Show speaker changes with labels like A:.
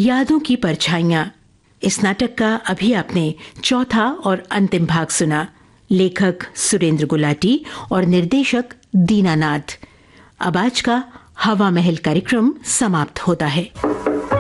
A: यादों की परछाइयां। इस नाटक का अभी आपने चौथा और अंतिम भाग सुना। लेखक सुरेंद्र गुलाटी और निर्देशक दीनानाथ। अब आज का हवा महल कार्यक्रम समाप्त होता है।